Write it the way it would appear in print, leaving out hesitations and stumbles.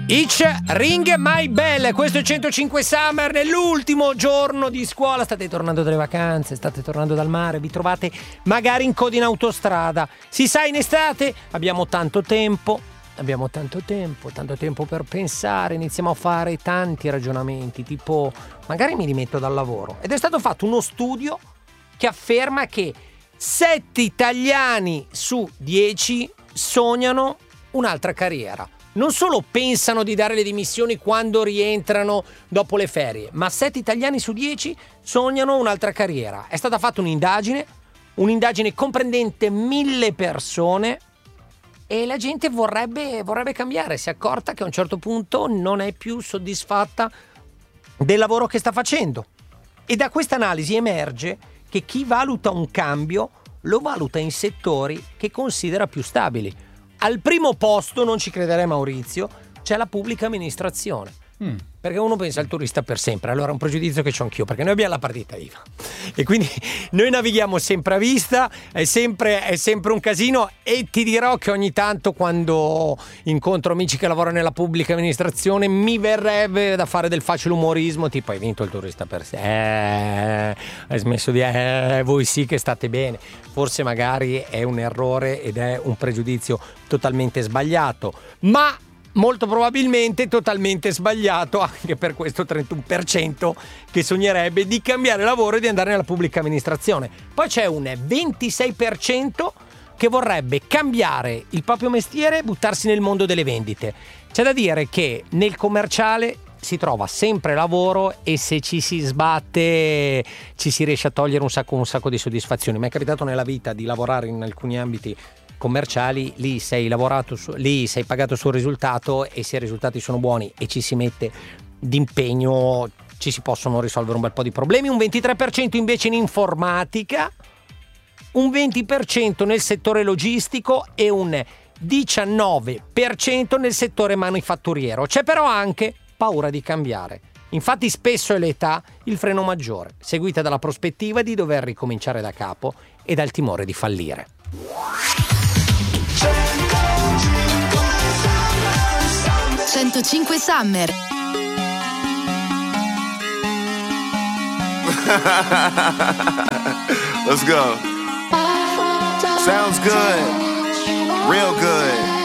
Each Ring My Bell, questo è 105 Summer, nell'ultimo giorno di scuola, state tornando dalle vacanze, state tornando dal mare, vi trovate magari in coda in autostrada, si sa, in estate abbiamo tanto tempo per pensare, iniziamo a fare tanti ragionamenti, tipo magari mi dimetto dal lavoro, ed è stato fatto uno studio che afferma che 7 italiani su 10 sognano un'altra carriera. Non solo pensano di dare le dimissioni quando rientrano dopo le ferie, ma 7 italiani su 10 sognano un'altra carriera. È stata fatta un'indagine comprendente 1000 persone e la gente vorrebbe cambiare. Si è accorta che a un certo punto non è più soddisfatta del lavoro che sta facendo. E da questa analisi emerge che chi valuta un cambio lo valuta in settori che considera più stabili. Al primo posto, non ci crederei Maurizio, c'è la pubblica amministrazione. Perché uno pensa al turista per sempre, allora è un pregiudizio che c'ho anch'io, perché noi abbiamo la partita IVA e quindi noi navighiamo sempre a vista, è sempre un casino, e ti dirò che ogni tanto quando incontro amici che lavorano nella pubblica amministrazione mi verrebbe da fare del facile umorismo, tipo hai vinto il turista per sempre, hai smesso di voi sì che state bene. Forse magari è un errore ed è un pregiudizio totalmente sbagliato, ma molto probabilmente totalmente sbagliato anche per questo 31% che sognerebbe di cambiare lavoro e di andare nella pubblica amministrazione. Poi c'è un 26% che vorrebbe cambiare il proprio mestiere e buttarsi nel mondo delle vendite. C'è da dire che nel commerciale si trova sempre lavoro e se ci si sbatte ci si riesce a togliere un sacco di soddisfazioni. Mi è capitato nella vita di lavorare in alcuni ambiti commerciali, lì sei pagato sul risultato e se i risultati sono buoni e ci si mette d'impegno ci si possono risolvere un bel po' di problemi. Un 23% invece in informatica, un 20% nel settore logistico e un 19% nel settore manifatturiero. C'è però anche paura di cambiare. Infatti spesso è l'età il freno maggiore, seguita dalla prospettiva di dover ricominciare da capo e dal timore di fallire. 105 Summer. Let's go. Sounds good. Real good.